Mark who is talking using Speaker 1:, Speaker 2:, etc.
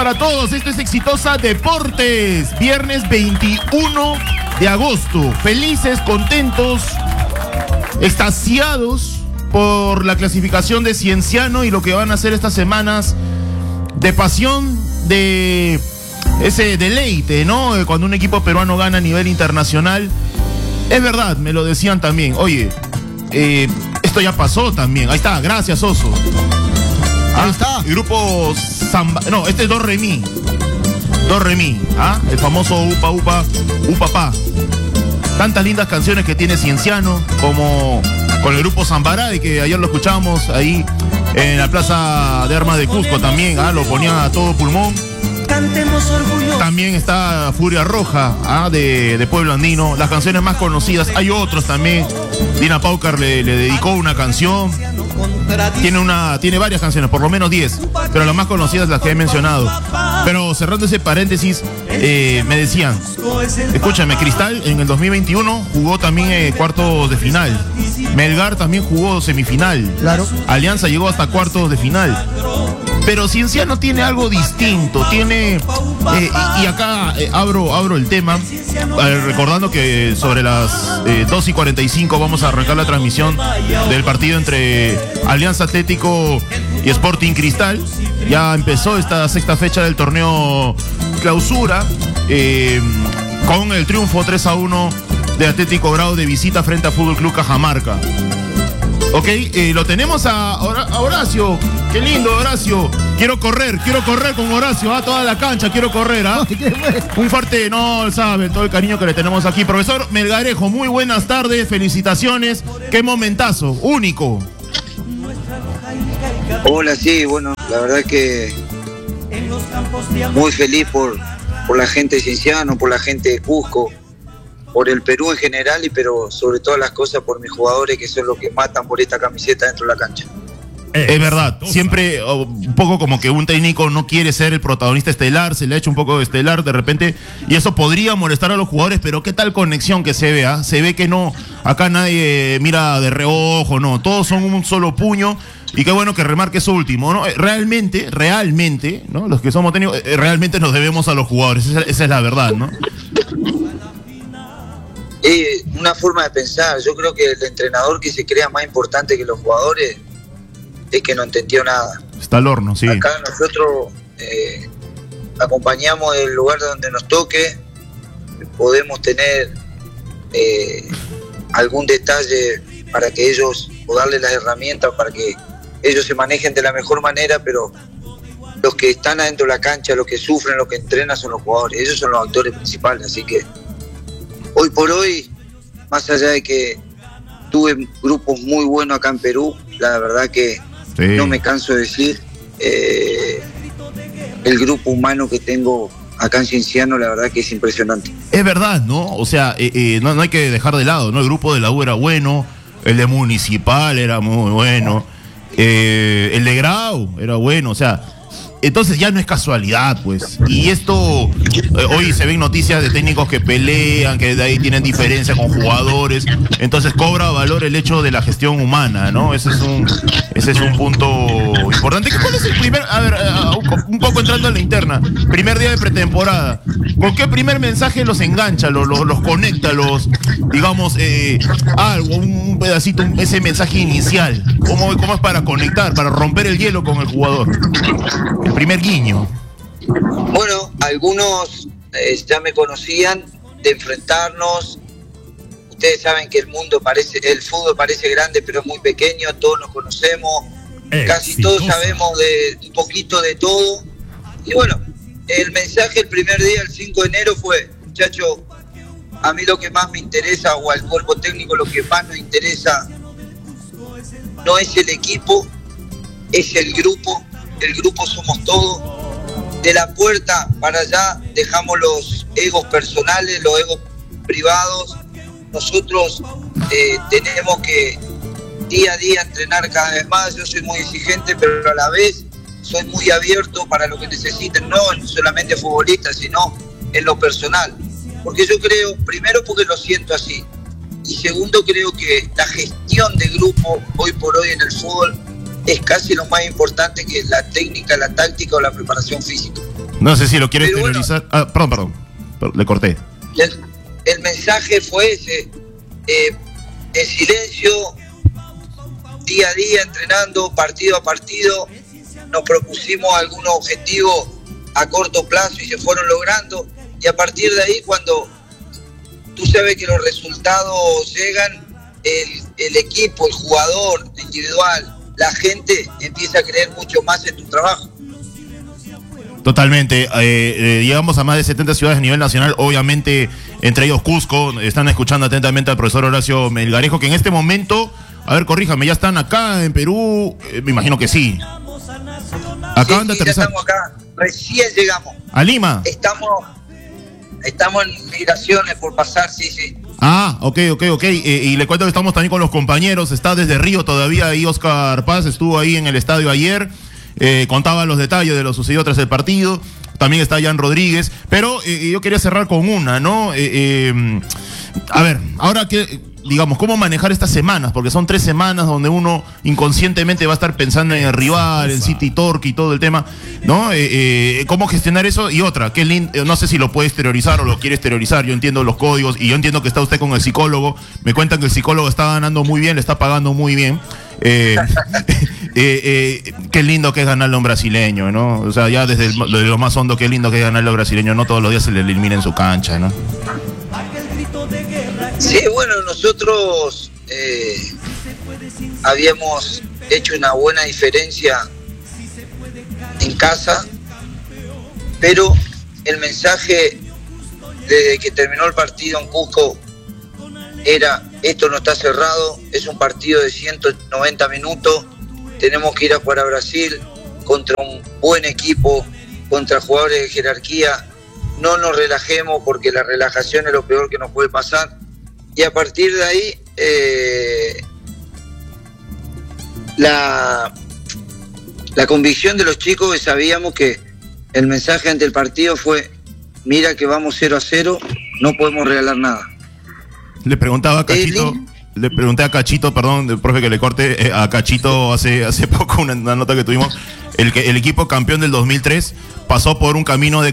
Speaker 1: para todos. Esto es Exitosa Deportes. Viernes 21 de agosto. Felices, contentos, extasiados por la clasificación de Cienciano y lo que van a hacer estas semanas de pasión, de ese deleite, ¿no? Cuando un equipo peruano gana a nivel internacional. Es verdad, me lo decían también. Oye, esto ya pasó también. Ahí está, gracias, Oso. Ahí está. El grupo Samba... No, este es Do Re Mi. Do Re Mi, ¿ah? El famoso Upa Upa Upapá. Tantas lindas canciones que tiene Cienciano, como con el grupo Zambará, y que ayer lo escuchábamos ahí en la Plaza de Armas de Cusco también, ¿ah? Lo ponía a todo pulmón. Cantemos orgullosos. También está Furia Roja, ¿ah? de Pueblo Andino. Las canciones más conocidas, hay otros también. Dina Paucar le dedicó una canción. Tiene varias canciones, por lo menos 10, pero las más conocidas las que he mencionado. Pero cerrando ese paréntesis, me decían, escúchame, Cristal en el 2021 jugó también cuartos de final. Melgar también jugó semifinal. Claro. Alianza llegó hasta cuartos de final. Pero Cienciano tiene algo distinto, tiene, y acá abro el tema, recordando que sobre las 2:45 vamos a arrancar la transmisión del partido entre Alianza Atlético y Sporting Cristal. Ya empezó esta sexta fecha del torneo Clausura, con el triunfo 3-1 de Atlético Grau de visita frente a Fútbol Club Cajamarca. Ok, lo tenemos a Horacio. Qué lindo, Horacio. Quiero correr con Horacio, toda la cancha, quiero correr, Un fuerte, no sabe, todo el cariño que le tenemos aquí. Profesor Melgarejo, muy buenas tardes, felicitaciones. Qué momentazo, único.
Speaker 2: Hola, sí, bueno, la verdad que muy feliz por la gente de Cienciano, por la gente de Cusco, por el Perú en general, pero sobre todas las cosas por mis jugadores, que son los que matan por esta camiseta dentro de la cancha.
Speaker 1: Es verdad, siempre un poco como que un técnico no quiere ser el protagonista estelar, se le ha hecho un poco de estelar de repente, y eso podría molestar a los jugadores, pero qué tal conexión que se ve, se ve que no, acá nadie mira de reojo, no, todos son un solo puño, y qué bueno que remarque eso último, ¿no? Realmente, ¿no? Los que somos técnicos, realmente nos debemos a los jugadores, esa es la verdad, ¿no?
Speaker 2: Una forma de pensar. Yo creo que el entrenador que se crea más importante que los jugadores es que no entendió nada.
Speaker 1: Está al horno, sí.
Speaker 2: Acá nosotros acompañamos el lugar donde nos toque, podemos tener algún detalle para que ellos, o darles las herramientas para que ellos se manejen de la mejor manera, pero los que están adentro de la cancha, los que sufren, los que entrenan son los jugadores, ellos son los actores principales, así que hoy por hoy, más allá de que tuve grupos muy buenos acá en Perú, la verdad que sí, no me canso de decir, el grupo humano que tengo acá en Cienciano, la verdad que es impresionante.
Speaker 1: Es verdad, ¿no? O sea, no hay que dejar de lado, ¿no? El grupo de la U era bueno, el de Municipal era muy bueno, el de Grau era bueno, o sea... Entonces ya no es casualidad, pues. Y esto, hoy se ven noticias de técnicos que pelean, que de ahí tienen diferencia con jugadores. Entonces cobra valor el hecho de la gestión humana, ¿no? Ese es un punto importante. ¿Cuál es el primer, a ver, un poco entrando en la interna, primer día de pretemporada? ¿Con qué primer mensaje los engancha, los conecta, digamos, algo, un pedacito, ese mensaje inicial? ¿Cómo es para conectar, para romper el hielo con el jugador? Primer guiño.
Speaker 2: Bueno, algunos ya me conocían de enfrentarnos. Ustedes saben que el fútbol parece grande, pero es muy pequeño. Todos nos conocemos, casi todos sabemos de un poquito de todo. Y bueno, el mensaje el primer día, el 5 de enero, fue: muchachos, a mí lo que más me interesa, o al cuerpo técnico lo que más nos interesa, no es el equipo, es el grupo. El grupo somos todos. De la puerta para allá dejamos los egos personales, los egos privados. Nosotros tenemos que día a día entrenar cada vez más. Yo soy muy exigente, pero a la vez soy muy abierto para lo que necesiten, no solamente futbolistas, sino en lo personal. Porque yo creo, primero porque lo siento así, y segundo creo que la gestión de grupo hoy por hoy en el fútbol es casi lo más importante que la técnica, la táctica o la preparación física.
Speaker 1: No sé si lo quieres
Speaker 2: Pero bueno,
Speaker 1: exteriorizar. Perdón, le corté.
Speaker 2: el mensaje fue ese, en silencio, día a día, entrenando, partido a partido. Nos propusimos algunos objetivos a corto plazo y se fueron logrando. Y a partir de ahí, cuando tú sabes que los resultados llegan, el equipo, el jugador individual, la gente empieza a creer mucho más en tu trabajo.
Speaker 1: Totalmente. Llegamos a más de 70 ciudades a nivel nacional, obviamente, entre ellos Cusco. Están escuchando atentamente al profesor Horacio Melgarejo, que en este momento, a ver, corríjame, ¿ya están acá en Perú? Me imagino que sí. Acaban de aterrizar.
Speaker 2: Ya estamos acá, recién llegamos.
Speaker 1: ¿A Lima?
Speaker 2: Estamos en migraciones por pasar, sí.
Speaker 1: Ah, ok. Y le cuento que estamos también con los compañeros. Está desde Río todavía ahí Oscar Paz, estuvo ahí en el estadio ayer. Contaba los detalles de lo sucedido tras el partido. También está Jan Rodríguez. Pero yo quería cerrar con una, ¿no? A ver, ahora que, digamos, ¿cómo manejar estas semanas? Porque son 3 semanas donde uno inconscientemente va a estar pensando en el rival, en City Torque y todo el tema, ¿no? ¿Cómo gestionar eso? Y otra, que no sé si lo puede exteriorizar o lo quiere exteriorizar. Yo entiendo los códigos y yo entiendo que está usted con el psicólogo. Me cuentan que el psicólogo está ganando muy bien, le está pagando muy bien. Qué lindo que es ganarle a un brasileño, ¿no? O sea, ya desde lo más hondo, qué lindo que es ganarle a un brasileño. No todos los días se le elimina en su cancha, ¿no?
Speaker 2: Sí, bueno, nosotros habíamos hecho una buena diferencia en casa, pero el mensaje desde que terminó el partido en Cusco era: esto no está cerrado, es un partido de 190 minutos, tenemos que ir a jugar a Brasil contra un buen equipo, contra jugadores de jerarquía, no nos relajemos porque la relajación es lo peor que nos puede pasar. Y a partir de ahí, la convicción de los chicos, que sabíamos que el mensaje ante el partido fue: mira que vamos 0-0, no podemos regalar nada.
Speaker 1: Le preguntaba a Cachito, le pregunté a Cachito, perdón, profe que le corte, a Cachito hace poco una nota que tuvimos, el equipo campeón del 2003 pasó por un camino de